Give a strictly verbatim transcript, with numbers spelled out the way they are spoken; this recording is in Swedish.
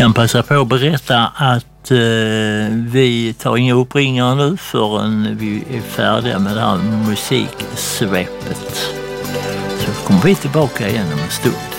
kan passa på att berätta att eh, vi tar inga uppringningar nu förrän vi är färdiga med det här musiksvepet. Så kommer vi tillbaka igen om en stund.